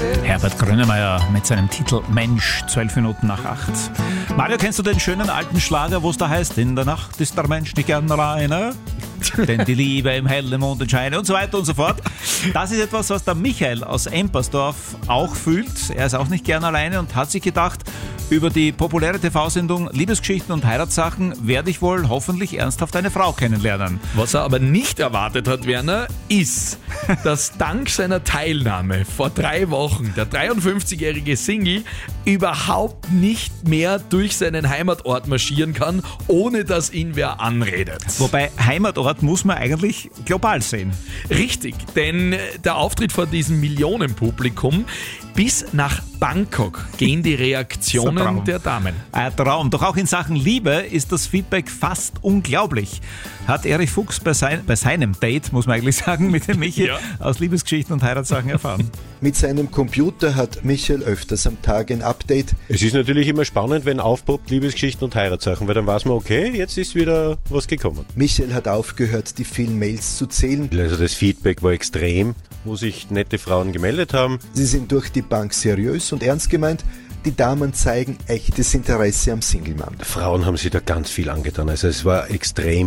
Herbert Grönemeyer mit seinem Titel Mensch, 12 Minuten nach 8. Mario, kennst du den schönen alten Schlager, wo es da heißt, in der Nacht ist der Mensch nicht gern alleine, denn die Liebe im hellen Mondenschein und so weiter und so fort. Das ist etwas, was der Michael aus Empersdorf auch fühlt. Er ist auch nicht gern alleine und hat sich gedacht, über die populäre TV-Sendung Liebesgeschichten und Heiratssachen werde ich wohl hoffentlich ernsthaft eine Frau kennenlernen. Was er aber nicht erwartet hat, Werner, ist, dass dank seiner Teilnahme vor 3 Wochen der 53-jährige Single überhaupt nicht mehr durch seinen Heimatort marschieren kann, ohne dass ihn wer anredet. Wobei Heimatort muss man eigentlich global sehen. Richtig, denn der Auftritt vor diesem Millionenpublikum, bis nach Bangkok gehen die Reaktionen der Damen. Ein Traum. Doch auch in Sachen Liebe ist das Feedback fast unglaublich. Hat Erich Fuchs bei seinem Date, muss man eigentlich sagen, mit dem Michael aus Liebesgeschichten und Heiratssachen erfahren. Mit seinem Computer hat Michael öfters am Tag ein Update. Es ist natürlich immer spannend, wenn aufpoppt Liebesgeschichten und Heiratssachen, weil dann weiß man, okay, jetzt ist wieder was gekommen. Michael hat aufgehört, die vielen Mails zu zählen. Also das Feedback war extrem, wo sich nette Frauen gemeldet haben. Sie sind durch die Bank seriös und ernst gemeint. Die Damen zeigen echtes Interesse am Singlemann. Frauen haben sich da ganz viel angetan, also es war extrem.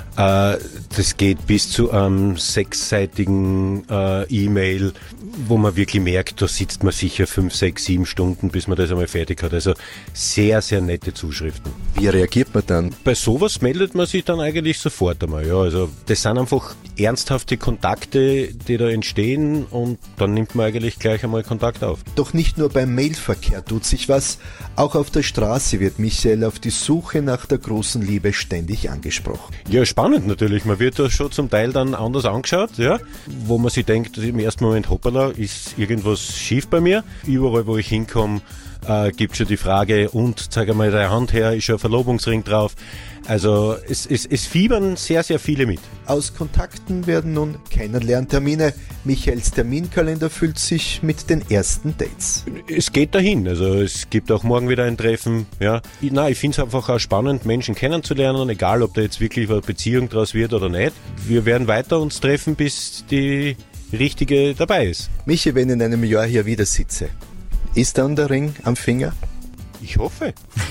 Das geht bis zu einem 6-seitigen E-Mail, wo man wirklich merkt, da sitzt man sicher 5, 6, 7 Stunden, bis man das einmal fertig hat. Also sehr, sehr nette Zuschriften. Wie reagiert man dann? Bei sowas meldet man sich dann eigentlich sofort einmal. Ja, also das sind einfach ernsthafte Kontakte, die da entstehen und dann nimmt man eigentlich gleich einmal Kontakt auf. Doch nicht nur beim Mailverkehr tut sich was, auch auf der Straße wird Michael auf die Suche nach der großen Liebe ständig angesprochen. Ja, spannend natürlich. Man wird da schon zum Teil dann anders angeschaut, ja, wo man sich denkt, im ersten Moment, hoppala, ist irgendwas schief bei mir. Überall, wo ich hinkomme, gibt schon die Frage, und zeig einmal deine Hand her, ist schon ein Verlobungsring drauf. Also es fiebern sehr, sehr viele mit. Aus Kontakten werden nun Kennenlerntermine. Michaels Terminkalender füllt sich mit den ersten Dates. Es geht dahin, also es gibt auch morgen wieder ein Treffen. Ja. Ich finde es einfach auch spannend, Menschen kennenzulernen, egal ob da jetzt wirklich eine Beziehung draus wird oder nicht. Wir werden weiter uns treffen, bis die richtige dabei ist. Michi, wenn ich in einem Jahr hier wieder sitze, ist dann der Ring am Finger? Ich hoffe.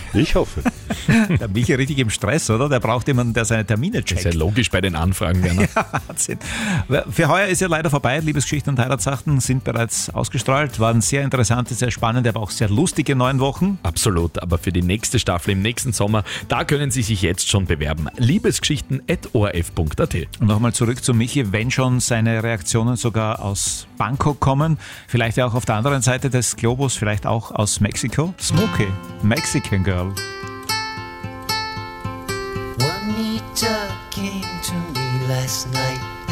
Der Michi richtig im Stress, oder? Der braucht jemanden, der seine Termine checkt. Das ist ja logisch bei den Anfragen, Werner. Ja, Wahnsinn. Für heuer ist ja leider vorbei. Liebesgeschichten und Heiratssachen sind bereits ausgestrahlt. Waren sehr interessante, sehr spannende, aber auch sehr lustige 9 Wochen. Absolut, aber für die nächste Staffel im nächsten Sommer, da können Sie sich jetzt schon bewerben. Liebesgeschichten@orf.at. Und nochmal zurück zu Michi, wenn schon seine Reaktionen sogar aus Bangkok kommen, vielleicht ja auch auf der anderen Seite des Globus, vielleicht auch aus Mexiko. Smokey, Mexican Girl. Juanita came to me last night